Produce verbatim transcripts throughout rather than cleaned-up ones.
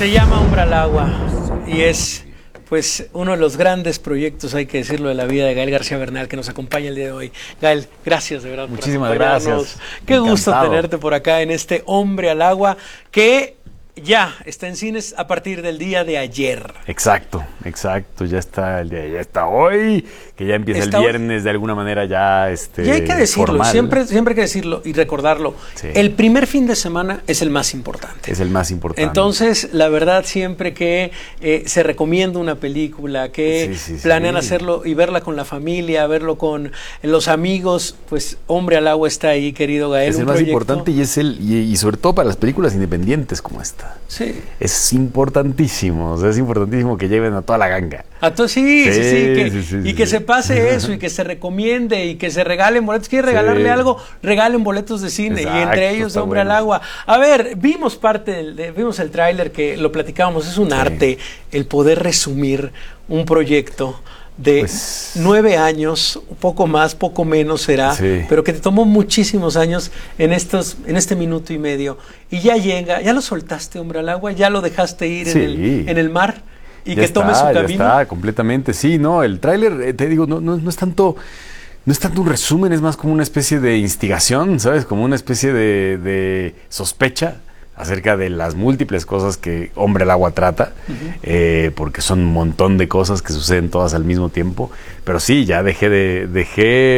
Se llama Hombre al Agua y es pues uno de los grandes proyectos, hay que decirlo, de la vida de Gael García Bernal, que nos acompaña el día de hoy. Gael, gracias de verdad. Muchísimas gracias. Qué Encantado. gusto tenerte por acá en este Hombre al Agua, que ya está en cines a partir del día de ayer. Exacto, exacto, ya está el día, ya está hoy, que ya empieza está el viernes hoy. De alguna manera ya este. Y hay que decirlo, formal. siempre, siempre hay que decirlo y recordarlo. Sí. El primer fin de semana es el más importante. Es el más importante. Entonces, la verdad, siempre que eh, se recomienda una película, que sí, sí, planean sí. hacerlo y verla con la familia, verlo con los amigos, pues Hombre al Agua está ahí, querido Gael. Es el más proyecto. importante y es el y, y sobre todo para las películas independientes como esta. Sí. Es importantísimo, o sea, es importantísimo que lleven a toda la ganga. A to sí, sí, sí, sí, que, sí, sí, y sí, que sí. se pase eso y que se recomiende y que se regalen boletos. ¿Quiere regalarle sí. algo? Regalen boletos de cine. Exacto, y entre ellos Hombre bueno. al Agua. A ver, vimos parte, del, de, vimos el tráiler que lo platicábamos, es un sí. arte el poder resumir un proyecto de pues, nueve años, poco más, poco menos será, sí. pero que te tomó muchísimos años en estos, en este minuto y medio. Y ya llega, ya lo soltaste, Hombre al Agua, ya lo dejaste ir sí. en, el, en el mar y ya que está, tome su camino. Ya está, completamente, sí, no, el tráiler, te digo, no, no, no es tanto, no es tanto un resumen, es más como una especie de instigación, ¿sabes? Como una especie de, de sospecha acerca de las múltiples cosas que Hombre al Agua trata, uh-huh. eh, porque son un montón de cosas que suceden todas al mismo tiempo, pero sí, ya dejé de, dejé,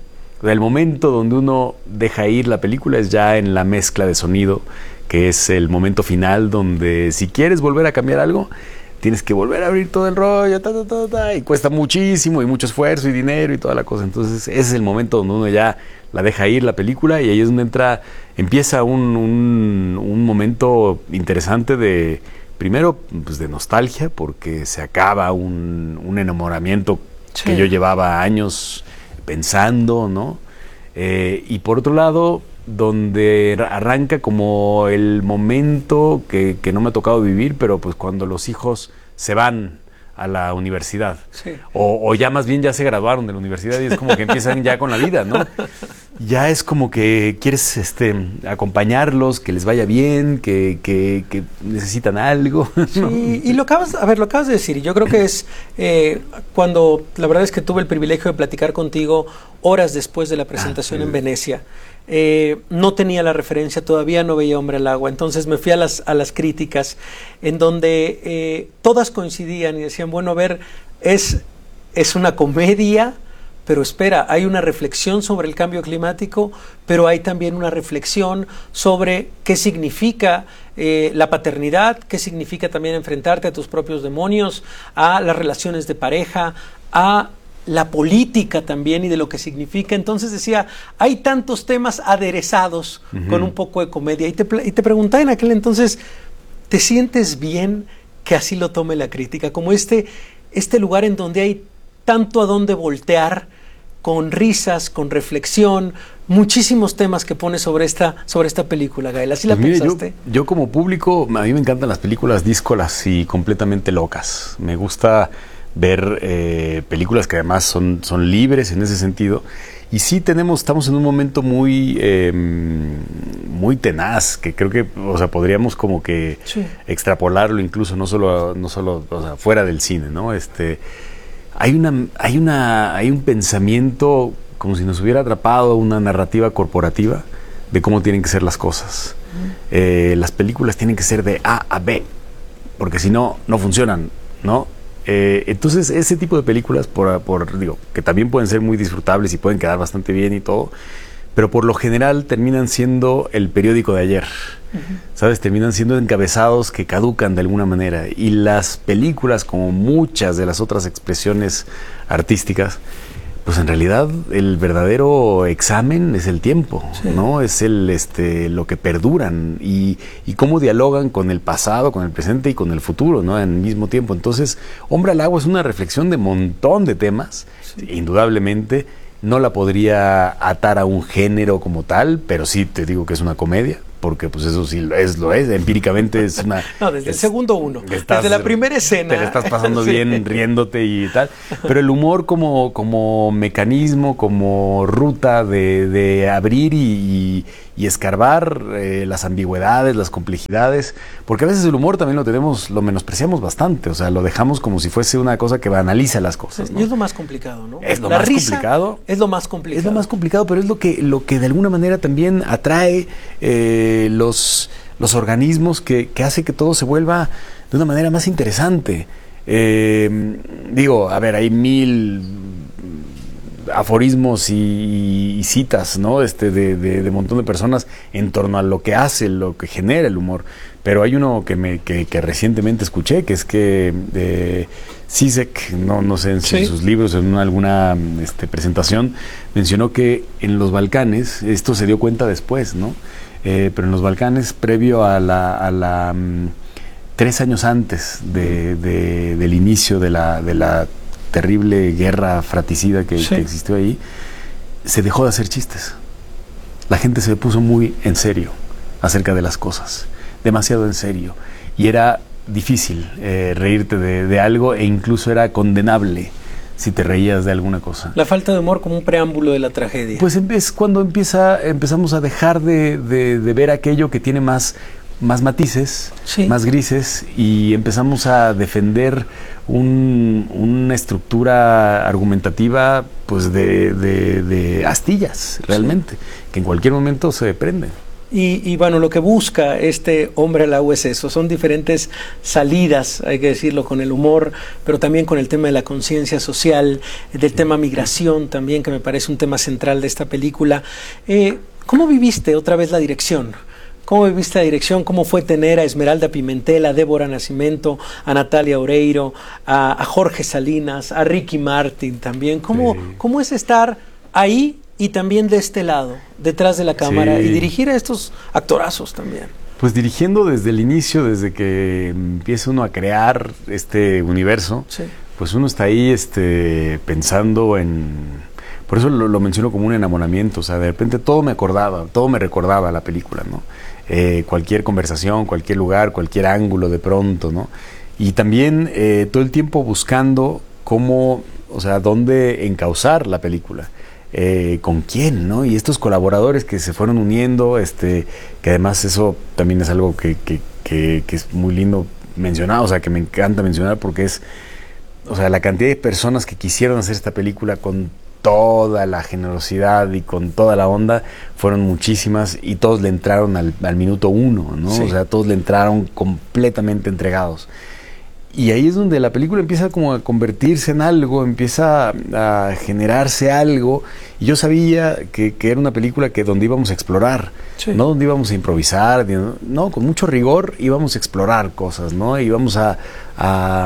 el momento donde uno deja ir la película es ya en la mezcla de sonido, que es el momento final donde si quieres volver a cambiar algo, tienes que volver a abrir todo el rollo, ta, ta, ta, ta, y cuesta muchísimo, y mucho esfuerzo y dinero y toda la cosa, entonces ese es el momento donde uno ya la deja ir la película y ahí es donde entra, empieza un, un, un momento interesante de, primero, pues de nostalgia, porque se acaba un, un enamoramiento sí. que yo llevaba años pensando, ¿no? Eh, y por otro lado, donde arranca como el momento que, que no me ha tocado vivir, pero pues cuando los hijos se van a la universidad sí. o, o ya más bien ya se graduaron de la universidad y es como que empiezan ya con la vida, ¿no? Ya es como que quieres este, acompañarlos, que les vaya bien, que, que, que necesitan algo, ¿no? Sí, y lo acabas, a ver, lo acabas de decir, y yo creo que es eh, cuando, la verdad es que tuve el privilegio de platicar contigo horas después de la presentación ah, sí. en Venecia. Eh, no tenía la referencia, todavía no veía Hombre al Agua, entonces me fui a las, a las críticas en donde eh, todas coincidían y decían, bueno, a ver, es, es una comedia, pero espera, hay una reflexión sobre el cambio climático, pero hay también una reflexión sobre qué significa eh, la paternidad, qué significa también enfrentarte a tus propios demonios, a las relaciones de pareja, a la política también y de lo que significa. Entonces decía, hay tantos temas aderezados uh-huh. con un poco de comedia. Y te, y te preguntaba en aquel entonces, ¿te sientes bien que así lo tome la crítica? Como este, este lugar en donde hay tanto a dónde voltear, con risas, con reflexión, muchísimos temas que pone sobre esta, sobre esta película, Gael. ¿Así pues la mire, pensaste? Yo, yo como público, a mí me encantan las películas díscolas y completamente locas. Me gusta ver eh, películas que además son, son libres en ese sentido. Y sí tenemos, estamos en un momento muy, eh, muy tenaz, que creo que, o sea, podríamos como que sí. extrapolarlo incluso, no solo, no solo, o sea, fuera del cine, ¿no? Este, hay una, hay una, hay un pensamiento como si nos hubiera atrapado una narrativa corporativa de cómo tienen que ser las cosas. Mm. Eh, las películas tienen que ser de A a B, porque si no, no funcionan, ¿no? Eh, entonces ese tipo de películas por, por digo que también pueden ser muy disfrutables y pueden quedar bastante bien y todo, pero por lo general terminan siendo el periódico de ayer, uh-huh. ¿sabes? Terminan siendo encabezados que caducan de alguna manera, y las películas, como muchas de las otras expresiones artísticas, pues en realidad el verdadero examen es el tiempo, sí. ¿no? Es el este lo que perduran y, y cómo dialogan con el pasado, con el presente y con el futuro, ¿no? Al mismo tiempo. Entonces, Hombre al Agua es una reflexión de un montón de temas, sí. indudablemente. No la podría atar a un género como tal, pero sí te digo que es una comedia, porque pues eso sí lo es, lo es, empíricamente es una... No, desde es, el segundo uno, estás, desde la primera escena. Te la estás pasando Sí. bien riéndote y tal, pero el humor como, como mecanismo, como ruta de, de abrir y, y, y escarbar eh, las ambigüedades, las complejidades, porque a veces el humor también lo tenemos, lo menospreciamos bastante, o sea, lo dejamos como si fuese una cosa que banaliza las cosas, Sí, ¿no? y es lo más complicado, ¿no? Es lo La más risa complicado. Es lo más complicado. Es lo más complicado, pero es lo que, lo que de alguna manera también atrae eh, los, los organismos que, que hace que todo se vuelva de una manera más interesante. Eh, digo, a ver, hay mil aforismos y, y citas, ¿no? Este, de, de, de montón de personas en torno a lo que hace, lo que genera el humor. Pero hay uno que me que, que recientemente escuché, que es que eh, Zizek, no, no sé en Sí. sus libros, en una, alguna este, presentación, mencionó que en los Balcanes, esto se dio cuenta después, ¿no? Eh, pero en los Balcanes, previo a la, a la um, tres años antes de, de, del inicio de la, de la terrible guerra fratricida que, Sí. que existió ahí, se dejó de hacer chistes. La gente se puso muy en serio acerca de las cosas, demasiado en serio, y era difícil eh, reírte de, de algo, e incluso era condenable si te reías de alguna cosa. La falta de humor como un preámbulo de la tragedia. Pues es cuando empieza, empezamos a dejar de, de, de ver aquello que tiene más, más matices, Sí. más grises, y empezamos a defender un, una estructura argumentativa pues de, de, de astillas, realmente, que en cualquier momento se prenden. Y, y bueno, lo que busca este hombre al agua es eso, son diferentes salidas, hay que decirlo, con el humor, pero también con el tema de la conciencia social, del tema migración también, que me parece un tema central de esta película. Eh, ¿Cómo viviste otra vez la dirección? ¿Cómo viviste la dirección? ¿Cómo fue tener a Esmeralda Pimentel, a Débora Nacimento, a Natalia Oreiro, a, a Jorge Salinas, a Ricky Martin también? ¿Cómo, Sí. ¿Cómo es estar ahí y también de este lado, detrás de la cámara, Sí. y dirigir a estos actorazos también? Pues dirigiendo desde el inicio, desde que empieza uno a crear este universo, Sí. pues uno está ahí este, pensando en... Por eso lo, lo menciono como un enamoramiento, o sea, de repente todo me acordaba, todo me recordaba a la película, ¿no? Eh, cualquier conversación, cualquier lugar, cualquier ángulo de pronto, ¿no? Y también eh, todo el tiempo buscando cómo, o sea, dónde encauzar la película. Eh, con quién, ¿no? Y estos colaboradores que se fueron uniendo, este, que además eso también es algo que, que, que, que es muy lindo mencionar, o sea, que me encanta mencionar, porque es, o sea, la cantidad de personas que quisieron hacer esta película con toda la generosidad y con toda la onda, fueron muchísimas, y todos le entraron al, al minuto uno, ¿no? Sí. O sea, todos le entraron completamente entregados. Y ahí es donde la película empieza como a convertirse en algo, empieza a generarse algo. Y yo sabía que, que era una película que donde íbamos a explorar, Sí. no donde íbamos a improvisar, no, no, con mucho rigor íbamos a explorar cosas, ¿no? Íbamos a, a,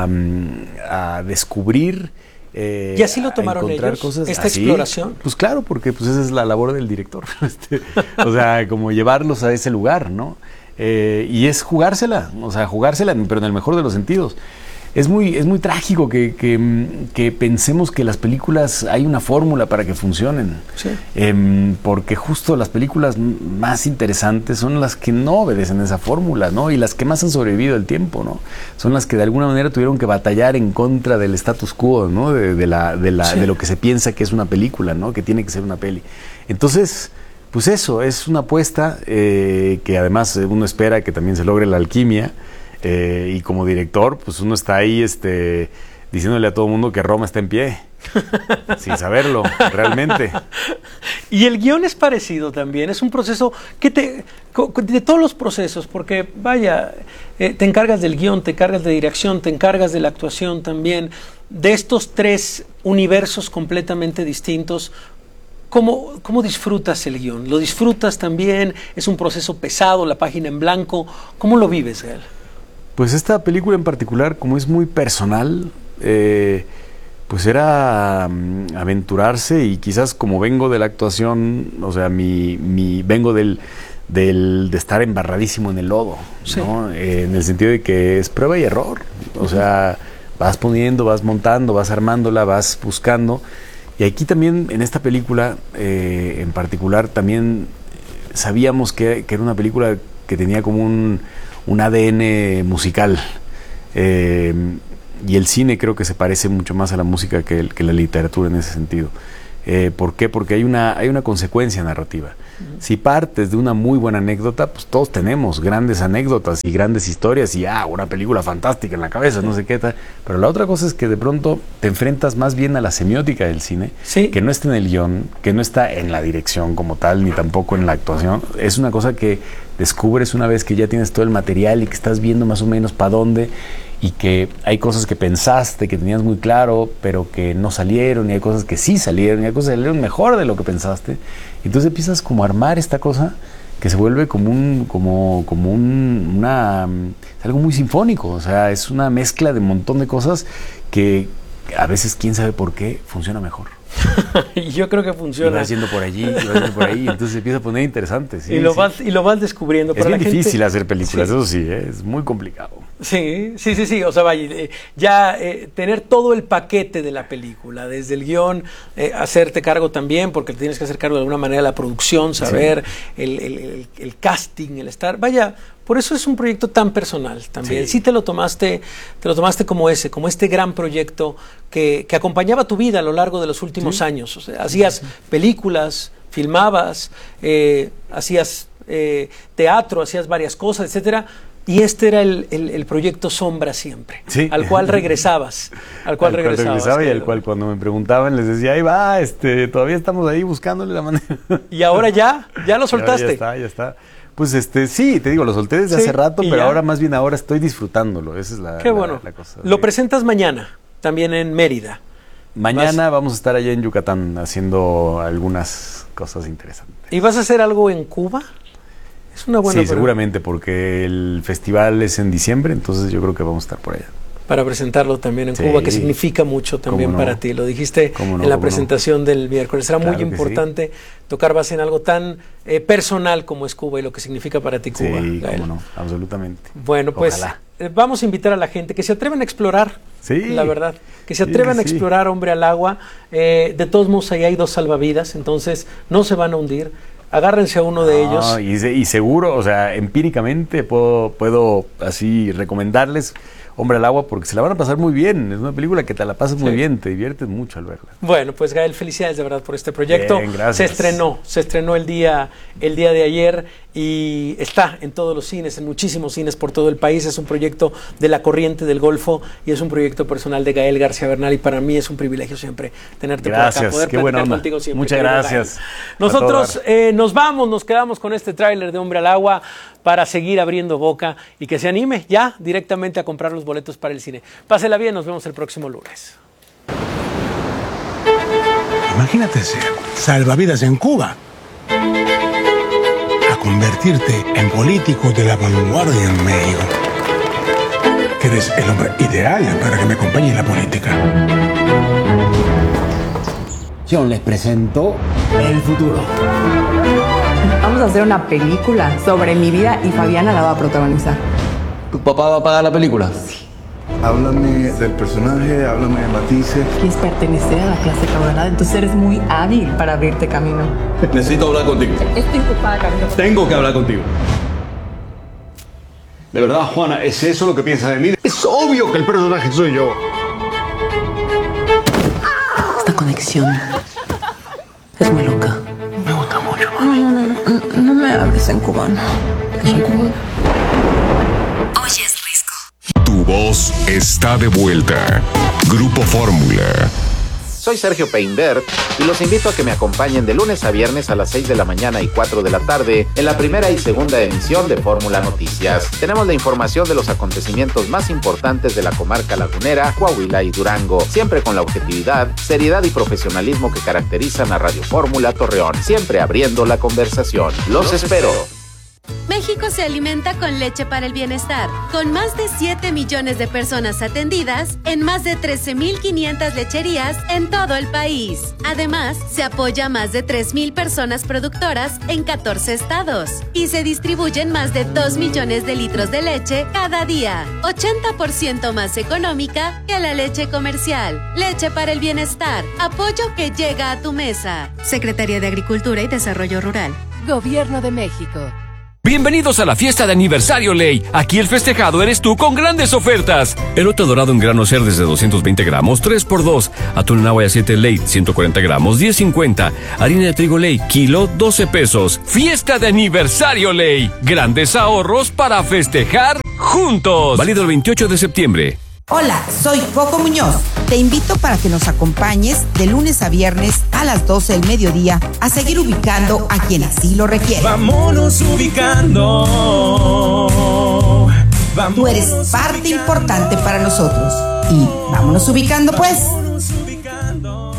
a descubrir. Eh, ¿Y así lo tomaron a encontrar ellos, cosas esta así. exploración? Pues claro, porque pues esa es la labor del director. Este, o sea, como llevarlos a ese lugar, ¿no? Eh, y es jugársela, o sea, jugársela, pero en el mejor de los sentidos. Es muy, es muy trágico que, que, que pensemos que las películas hay una fórmula para que funcionen. Sí. Eh, porque justo las películas más interesantes son las que no obedecen esa fórmula, ¿no? Y las que más han sobrevivido el tiempo, ¿no? Son las que de alguna manera tuvieron que batallar en contra del status quo, ¿no? De, de, la, de, la, Sí. de lo que se piensa que es una película, ¿no? Que tiene que ser una peli. Entonces, pues eso, es una apuesta eh, que además uno espera que también se logre la alquimia. Eh, y como director, pues uno está ahí este, diciéndole a todo el mundo que Roma está en pie, sin saberlo, realmente. Y el guión es parecido también, es un proceso que te, co- de todos los procesos, porque vaya, eh, te encargas del guión, te encargas de dirección, te encargas de la actuación también, de estos tres universos completamente distintos. ¿Cómo, ¿Cómo disfrutas el guión? ¿Lo disfrutas también? ¿Es un proceso pesado, la página en blanco? ¿Cómo lo vives, Gael? Pues esta película en particular, como es muy personal, eh, pues era um, aventurarse, y quizás como vengo de la actuación, o sea, mi, mi vengo del, del de estar embarradísimo en el lodo, Sí. ¿no? Eh, en el sentido de que es prueba y error, o sea, vas poniendo, vas montando, vas armándola, vas buscando. Y aquí también, en esta película eh, en particular, también sabíamos que, que era una película que tenía como un, un A D N musical. Eh, y el cine creo que se parece mucho más a la música que, el, que la literatura en ese sentido. Eh, ¿Por qué? Porque hay una, hay una consecuencia narrativa. Uh-huh. Si partes de una muy buena anécdota, pues todos tenemos grandes anécdotas y grandes historias y ah, una película fantástica en la cabeza, no sé qué tal. Pero la otra cosa es que de pronto te enfrentas más bien a la semiótica del cine, sí. que no está en el guión, que no está en la dirección como tal, ni tampoco en la actuación. Es una cosa que descubres una vez que ya tienes todo el material y que estás viendo más o menos para dónde, y que hay cosas que pensaste, que tenías muy claro, pero que no salieron, y hay cosas que sí salieron, y hay cosas que salieron mejor de lo que pensaste. Entonces empiezas como a armar esta cosa que se vuelve como un, como, como un, una, es algo muy sinfónico, o sea, es una mezcla de un montón de cosas que a veces, quién sabe por qué, funciona mejor. Yo creo que funciona. Y vas yendo por allí, y vas yendo por ahí, entonces se empieza a poner interesante. ¿Sí? Y, lo sí. vas, y lo vas descubriendo. Es bien la difícil gente... hacer películas, sí. eso sí, ¿eh? Es muy complicado. Sí, sí, sí, sí, o sea, vaya, eh, ya eh, tener todo el paquete de la película, desde el guión, eh, hacerte cargo también, porque te tienes que hacer cargo de alguna manera de la producción, saber sí. el, el, el, el casting, el estar, vaya, por eso es un proyecto tan personal también. Sí, sí te lo tomaste, te lo tomaste como ese, como este gran proyecto que, que acompañaba tu vida a lo largo de los últimos sí. años. O sea, hacías películas, filmabas, eh, hacías eh, teatro, hacías varias cosas, etcétera. Y este era el, el, el proyecto Sombra siempre, sí. al cual regresabas, al cual al regresabas. Cual regresaba y al cual cuando me preguntaban les decía, ahí va, este, todavía estamos ahí buscándole la manera. Y ahora ya, ya lo soltaste. Ya está, ya está. Pues este, sí, te digo, lo solté desde sí, hace rato, pero ya. ahora más bien ahora estoy disfrutándolo, esa es la, Qué la, bueno. la cosa. Lo presentas mañana, también en Mérida. Mañana ¿Vas? vamos a estar allá en Yucatán haciendo algunas cosas interesantes. ¿Y vas a hacer algo en Cuba? Es una buena sí, seguramente, porque el festival es en diciembre, entonces yo creo que vamos a estar por allá. Para presentarlo también en sí. Cuba, que significa mucho también no? para ti. Lo dijiste no? en la presentación no? del miércoles. Será claro muy importante sí. tocar base en algo tan eh, personal como es Cuba y lo que significa para ti Cuba. Sí, cómo no, absolutamente. Bueno, pues eh, vamos a invitar a la gente que se atrevan a explorar, sí. la verdad. Que se atrevan sí, a explorar sí. Hombre al Agua. Eh, de todos modos, ahí hay dos salvavidas, entonces no se van a hundir. Agárrense a uno de no, ellos. Y, y seguro, o sea, empíricamente puedo, puedo así recomendarles Hombre al Agua porque se la van a pasar muy bien. Es una película que te la pasas sí. muy bien, te diviertes mucho al verla. Bueno, pues Gael, felicidades de verdad por este proyecto. Bien, gracias. Se estrenó, se estrenó el día, el día de ayer y está en todos los cines, en muchísimos cines por todo el país. Es un proyecto de La Corriente del Golfo y es un proyecto personal de Gael García Bernal y para mí es un privilegio siempre tenerte gracias, por acá, poder qué buena onda. contigo siempre. Muchas gracias. Gael. Nosotros eh, nos vamos, nos quedamos con este tráiler de Hombre al Agua para seguir abriendo boca y que se anime ya directamente a comprar los boletos para el cine. Pásela bien, nos vemos el próximo lunes. Imagínate ser salvavidas en Cuba, a convertirte en político de la vanguardia en México. Que eres el hombre ideal para que me acompañe en la política. Yo les presento el futuro. Vamos a hacer una película sobre mi vida y Fabiana la va a protagonizar. ¿Tu papá va a pagar la película? Sí. Háblame del personaje, háblame de matices. Quieres pertenecer a la clase camarada, entonces eres muy hábil para abrirte camino. Necesito hablar contigo. Estoy ocupada, Camilo. Tengo que hablar contigo. De verdad, Juana, ¿es eso lo que piensas de mí? Es obvio que el personaje soy yo. Esta conexión es muy loca. Me gusta mucho, mami. No, no, no, no me hables en cubano. Es en cubano. Oyes Risco. Tu voz está de vuelta. Grupo Fórmula. Soy Sergio Peinbert y los invito a que me acompañen de lunes a viernes a las seis de la mañana y cuatro de la tarde en la primera y segunda emisión de Fórmula Noticias. Tenemos la información de los acontecimientos más importantes de la comarca lagunera, Coahuila y Durango, siempre con la objetividad, seriedad y profesionalismo que caracterizan a Radio Fórmula Torreón, siempre abriendo la conversación. Los, los espero. México se alimenta con leche para el bienestar, con más de siete millones de personas atendidas en más de trece mil quinientas lecherías en todo el país. Además, se apoya a más de tres mil personas productoras en catorce estados y se distribuyen más de dos millones de litros de leche cada día, ochenta por ciento más económica que la leche comercial. Leche para el bienestar, apoyo que llega a tu mesa. Secretaría de Agricultura y Desarrollo Rural. Gobierno de México. Bienvenidos a la fiesta de aniversario Ley. Aquí el festejado eres tú con grandes ofertas. Elote dorado en grano Cerdes de doscientos veinte gramos, tres por dos. Atún en agua de siete Ley, ciento cuarenta gramos, diez cincuenta. Harina de trigo Ley, kilo, doce pesos. Fiesta de aniversario Ley. Grandes ahorros para festejar juntos. Válido el veintiocho de septiembre. Hola, soy Coco Muñoz. Te invito para que nos acompañes de lunes a viernes a las doce del mediodía a seguir ubicando a quien así lo requiere. Vámonos ubicando. Vámonos Tú eres parte ubicando. importante para nosotros. Y vámonos ubicando pues. Vámonos ubicando.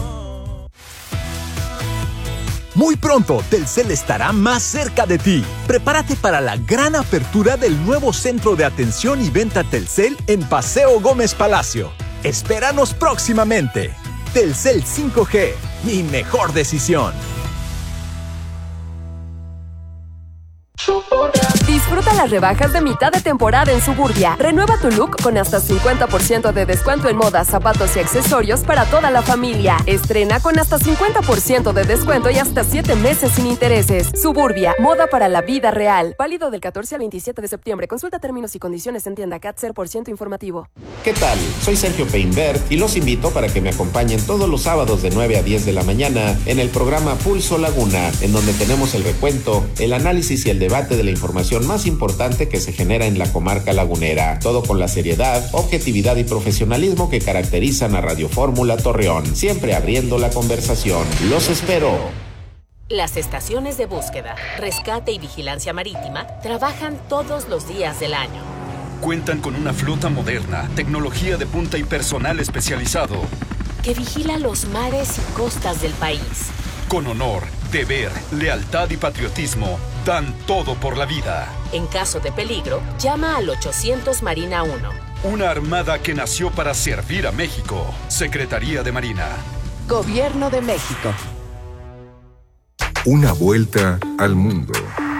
Muy pronto, Telcel estará más cerca de ti. Prepárate para la gran apertura del nuevo centro de atención y venta Telcel en Paseo Gómez Palacio. Espéranos próximamente. Telcel cinco G, mi mejor decisión. Disfruta las rebajas de mitad de temporada en Suburbia. Renueva tu look con hasta cincuenta por ciento de descuento en moda, zapatos y accesorios para toda la familia. Estrena con hasta cincuenta por ciento de descuento y hasta siete meses sin intereses. Suburbia, moda para la vida real. Válido del catorce al veintisiete de septiembre. Consulta términos y condiciones en tienda C A T cero por ciento informativo. ¿Qué tal? Soy Sergio Peinbert y los invito para que me acompañen todos los sábados de nueve a diez de la mañana en el programa Pulso Laguna, en donde tenemos el recuento, el análisis y el debate de la información más importante que se genera en la comarca lagunera. Todo con la seriedad, objetividad y profesionalismo que caracterizan a Radio Fórmula Torreón. Siempre abriendo la conversación. Los espero. Las estaciones de búsqueda, rescate y vigilancia marítima trabajan todos los días del año. Cuentan con una flota moderna, tecnología de punta y personal especializado que vigila los mares y costas del país. Con honor, deber, lealtad y patriotismo, dan todo por la vida. En caso de peligro, llama al ochocientos Marina uno. Una armada que nació para servir a México. Secretaría de Marina. Gobierno de México. Una vuelta al mundo.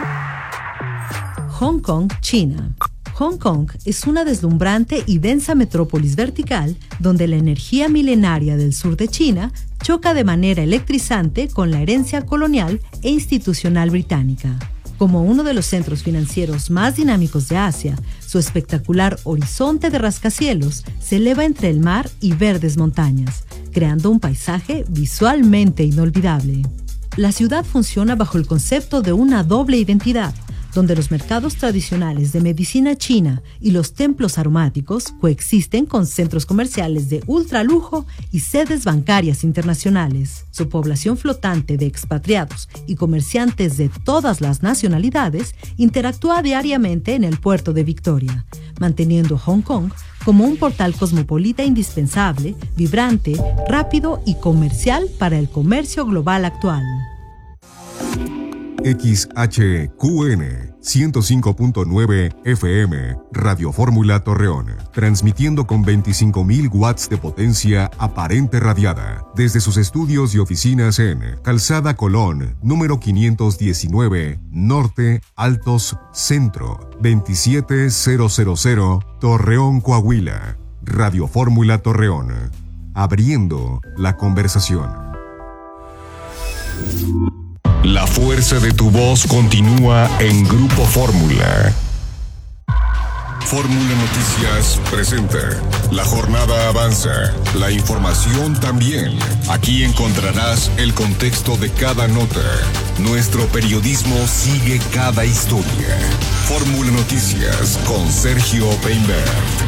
Hong Kong, China. Hong Kong es una deslumbrante y densa metrópolis vertical donde la energía milenaria del sur de China choca de manera electrizante con la herencia colonial e institucional británica. Como uno de los centros financieros más dinámicos de Asia, su espectacular horizonte de rascacielos se eleva entre el mar y verdes montañas, creando un paisaje visualmente inolvidable. La ciudad funciona bajo el concepto de una doble identidad, donde los mercados tradicionales de medicina china y los templos aromáticos coexisten con centros comerciales de ultralujo y sedes bancarias internacionales. Su población flotante de expatriados y comerciantes de todas las nacionalidades interactúa diariamente en el puerto de Victoria, manteniendo a Hong Kong como un portal cosmopolita indispensable, vibrante, rápido y comercial para el comercio global actual. X H Q N ciento cinco punto nueve F M, Radio Fórmula Torreón, transmitiendo con veinticinco mil watts de potencia aparente radiada, desde sus estudios y oficinas en Calzada Colón, número quinientos diecinueve, Norte, Altos, Centro, veintisiete mil, Torreón, Coahuila. Radio Fórmula Torreón, abriendo la conversación. La fuerza de tu voz continúa en Grupo Fórmula. Fórmula Noticias presenta. La jornada avanza, la información también. Aquí encontrarás el contexto de cada nota. Nuestro periodismo sigue cada historia. Fórmula Noticias con Sergio Peinbert.